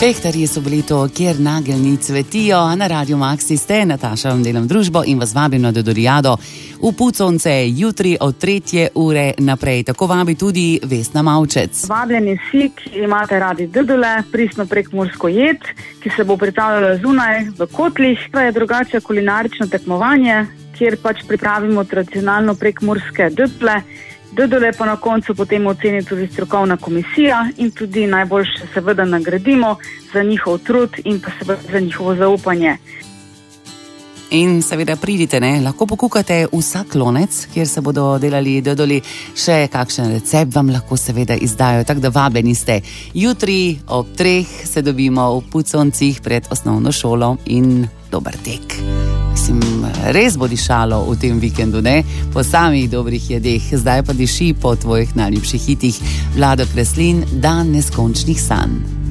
Pehtarji so bili to, kjer nageljni cvetijo. Na Radio Maxi ste, Nataša vam delam družbo in vas vabim na Dodolijado v Puconce jutri od 3. ure naprej. Tako vabi tudi Vesna Mavčec. Vabljeni vsi, ki imate radi dodole, pristno prekmursko jed, ki se bo pripravljala zunaj v kotlih. To je drugače kulinarično tekmovanje, kjer pač pripravimo tradicionalno prekmurske dodole. Dodole pa na koncu potem oceni tudi strokovna komisija in tudi najboljše seveda nagradimo za njihov trud in pa seveda za njihovo zaupanje. In seveda pridite, lahko pokukate vsak lonec, kjer se bodo delali dodoli, še kakšen recept vam lahko seveda izdajo, tako da vabljeni ste. Jutri ob 3 se dobimo v Puconcih pred osnovno šolo in dober tek. Mislim, res bo dišalo v tem vikendu, po samih dobrih jedeh. Zdaj pa diši po tvojih najljubših hitih. Vlado Kreslin, Dan neskončnih sanj.